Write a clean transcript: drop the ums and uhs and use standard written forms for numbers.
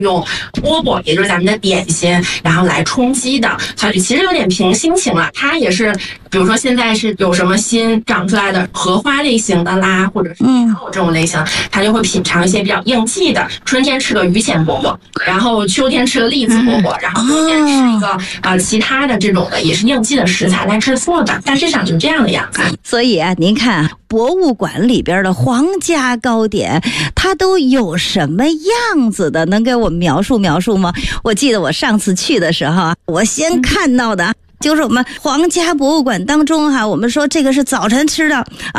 用饽饽，也就是咱们的点心，然后来充饥的。小雨其实有点凭心情了，它也是，比如说现在是有什么新长出来的荷花类型的啦，或者是莲藕这种类型，它就会品尝一些比较应季的。春天吃个榆钱饽饽，然后秋天吃个栗子饽饽，然后冬天吃一个其他的这种的也是应季的食材来制作的。大致上就是这样的样子。 所以啊，您看博物馆里边的皇家糕点，它都有什么样子的？能给我们描述描述吗？我记得我上次去的时候，我先看到的就是我们皇家博物馆当中我们说这个是早晨吃的